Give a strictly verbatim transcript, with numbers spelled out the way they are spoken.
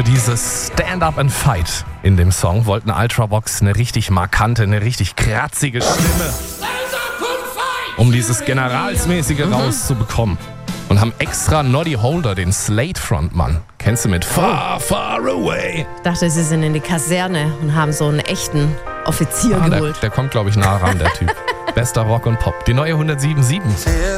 dieses Stand Up and Fight in dem Song wollten Ultravox eine richtig markante, eine richtig kratzige Stimme, um dieses Generalsmäßige mhm. rauszubekommen. Und haben extra Noddy Holder, den Slade-Frontmann, kennst du mit Far, Far Away? Ich dachte, sie sind in die Kaserne und haben so einen echten Offizier ah, geholt. Der, der kommt, glaube ich, nah ran, der Typ. Bester Rock und Pop. Die neue hundertsieben Komma sieben.